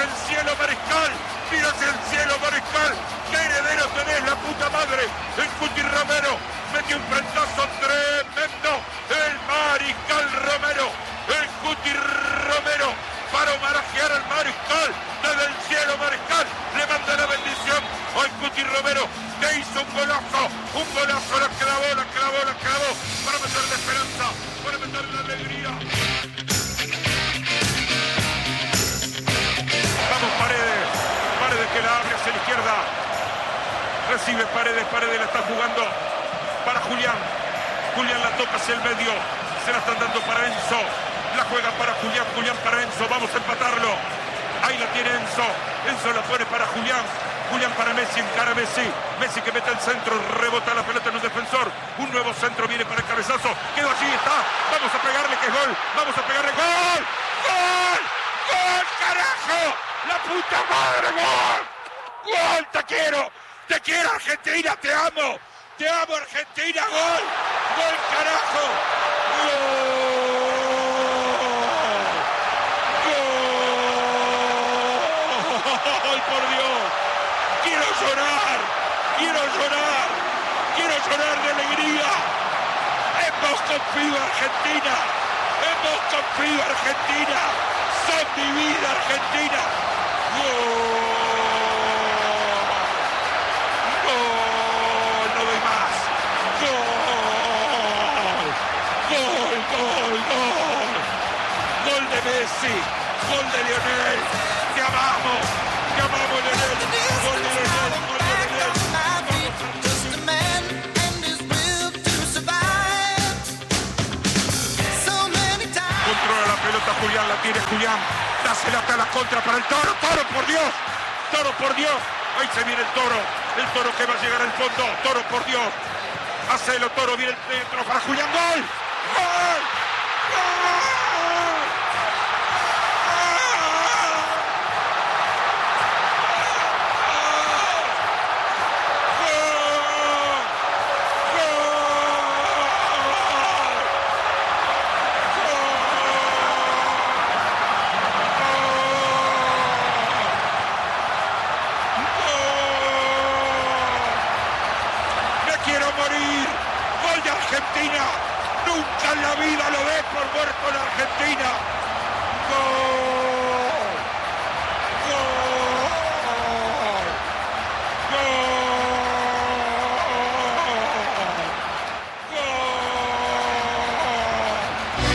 el cielo, Mariscal. Mira hacia el cielo, Mariscal. ¡Qué heredero tenés, la puta madre! El Cuti Romero metió un frentazo tremendo. El Mariscal Romero. El Cuti Romero para homenajear al Mariscal. Desde el cielo, Mariscal le manda la bendición al Cuti Romero, que hizo un golazo. Un golazo, la clavó. Para meterle esperanza, para meterle alegría. Vamos, Paredes que la abre hacia la izquierda. Recibe Paredes la está jugando para Julián. Julián la toca hacia el medio. Se la están dando para Enzo. La juega para Julián para Enzo. Vamos a empatarlo. Ahí la tiene Enzo. Enzo la pone para Julián. Julián para Messi, encara Messi. Messi que mete el centro, rebota la pelota en un defensor. Un nuevo centro viene para el cabezazo. Quedó allí, está. Vamos a pegarle que es gol. Vamos a pegarle gol. ¡Gol! ¡Gol, carajo! ¡La puta madre, gol! ¡Gol, te quiero! ¡Te quiero, Argentina! ¡Te amo! ¡Te amo, Argentina! ¡Gol! ¡Gol, carajo! ¡Gol! ¡Gol, por Dios! ¡Quiero llorar! ¡Quiero llorar de alegría! ¡Hemos confiado, Argentina! ¡Hemos confiado, Argentina! ¡Son mi vida, Argentina! ¡Gol! ¡Gol! ¡No doy más! ¡Gol! ¡Gol! ¡Gol de Messi! ¡Gol de Lionel! ¡Te amamos! Lionel! ¡Gol de Lionel! Controla la pelota Julián, la tiene Julián. Dásela hasta la contra para el Toro. ¡Toro, por Dios! ¡Toro, por Dios! Ahí se viene el Toro. El Toro que va a llegar al fondo. Toro, por Dios. Hacelo, Toro. Viene el centro para Julián. ¡Gol! ¡Gol! ¡Gol! Argentina, nunca en la vida lo ves por muerto en Argentina. ¡Gol!